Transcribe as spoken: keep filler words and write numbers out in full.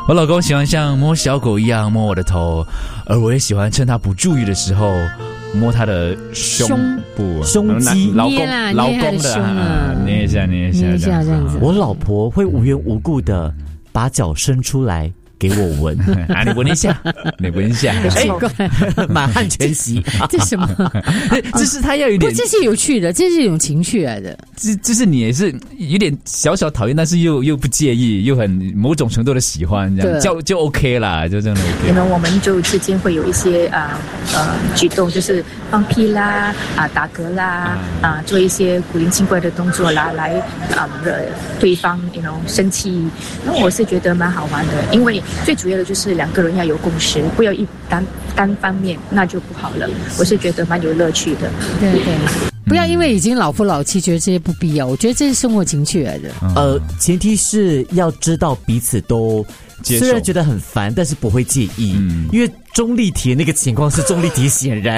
我老公喜欢像摸小狗一样摸我的头，而我也喜欢趁他不注意的时候摸他的胸部、 胸肌， 老公老公的啊，捏一下捏一下捏一下这样子。 我老婆会无缘无故的把脚伸出来给我闻啊，你闻一下，你闻一下， 奇怪， 满汉全席， 这什么？ 这是他要有点， 不，这是有趣的，这是一种情趣来的。 这这是你也是有点小小讨厌，但是又又不介意，又很某种程度的喜欢，这样就就 OK 啦，就这样 OK。 可能我们就之间会有一些啊 呃, 呃举动，就是放屁啦啊打嗝啦啊做一些古灵精怪的动作啦，来啊惹对方 you know 生气。那我是觉得蛮好玩的，因为最主要的就是两个人要有共识，不要一单单方面，那就不好了。我是觉得蛮有乐趣的。 对对，不要因为已经老夫老妻觉得这些不必要，我觉得这是生活情趣来的。 呃，前提是要知道彼此都虽然觉得很烦，但是不会介意，嗯、因为钟丽缇那个情况是钟丽缇显然